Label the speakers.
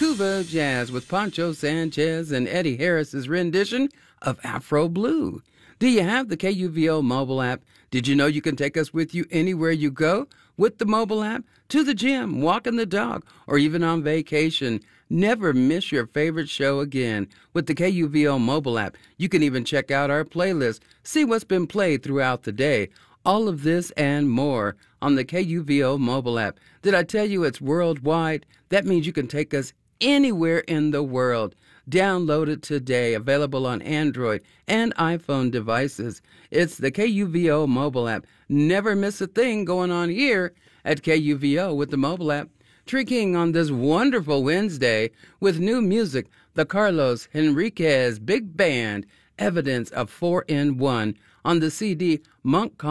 Speaker 1: Cuba Jazz with Pancho Sanchez and Eddie Harris's rendition of Afro Blue. Do you have the KUVO mobile app? Did you know you can take us with you anywhere you go with the mobile app? To the gym, walking the dog, or even on vacation. Never miss your favorite show again with the KUVO mobile app. You can even check out our playlist, see what's been played throughout the day. All of this and more on the KUVO mobile app. Did I tell you it's worldwide? That means you can take us anywhere in the world. Download it today. Available on Android and iPhone devices. It's the KUVO mobile app. Never miss a thing going on here at KUVO with the mobile app. Tree King on this wonderful Wednesday with new music. The Carlos Henriquez Big Band, Evidence of 4 in 1 on the CD Monk